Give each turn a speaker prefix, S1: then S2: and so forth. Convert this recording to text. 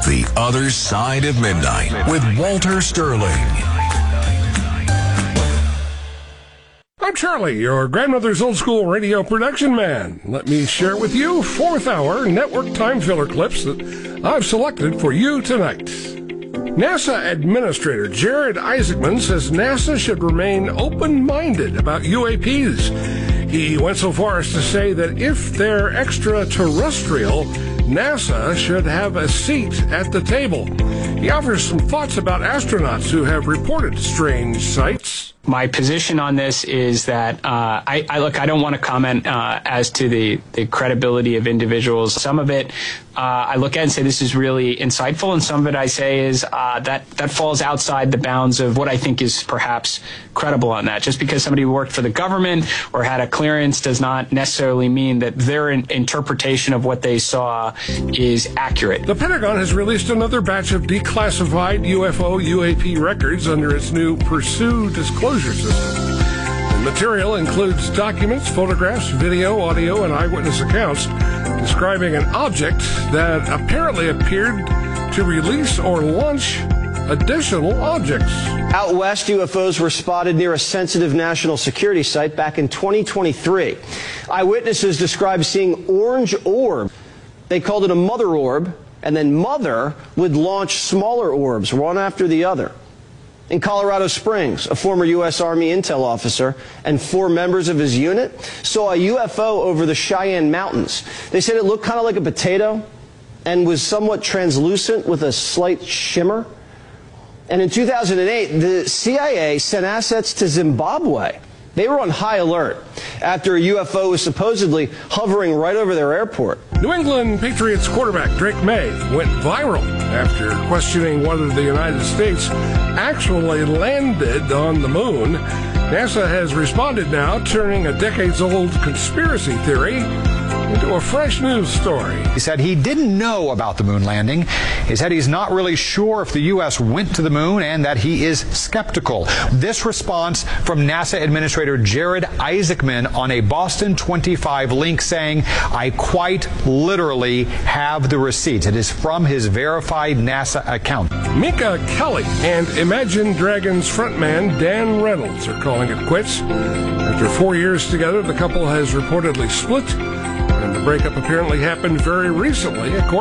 S1: The Other Side of Midnight with Walter Sterling.
S2: I'm Charlie, your grandmother's old school radio production man. Let me share with you 4th hour network time filler clips that I've selected for you tonight. NASA Administrator Jared Isaacman says NASA should remain open-minded about UAPs. He went so far as to say that if they're extraterrestrial, NASA should have a seat at the table. He offers some thoughts about astronauts who have reported strange sights.
S3: My position on this is that I don't want to comment as to the credibility of individuals. Some of it I look at and say this is really insightful, and some of it I say is that falls outside the bounds of what I think is perhaps credible on that. Just because somebody worked for the government or had a clearance does not necessarily mean that their interpretation of what they saw is accurate.
S2: The Pentagon has released another batch of declassified UFO/UAP records under its new Pursue disclosure system. The material includes documents, photographs, video, audio, and eyewitness accounts describing an object that apparently appeared to release or launch additional objects.
S4: Out west, UFOs were spotted near a sensitive national security site back in 2023. Eyewitnesses described seeing orange orb. They called it a mother orb, and then Mother would launch smaller orbs, one after the other. In Colorado Springs, a former U.S. Army intel officer and 4 members of his unit saw a UFO over the Cheyenne Mountains. They said it looked kind of like a potato and was somewhat translucent with a slight shimmer. And in 2008, the CIA sent assets to Zimbabwe. They were on high alert after a UFO was supposedly hovering right over their airport.
S2: New England Patriots quarterback Drake May went viral after questioning whether the United States actually landed on the moon. NASA has responded now, turning a decades-old conspiracy theory into a fresh news story.
S5: He said he didn't know about the moon landing. He said he's not really sure if the U.S. went to the moon and that he is skeptical. This response from NASA Administrator Jared Isaacman on a Boston 25 link saying, I quite literally have the receipts. It is from his verified NASA account.
S2: Minka Kelly and Imagine Dragons frontman Dan Reynolds are calling it quits. After 4 years together, the couple has reportedly split, and the breakup apparently happened very recently, according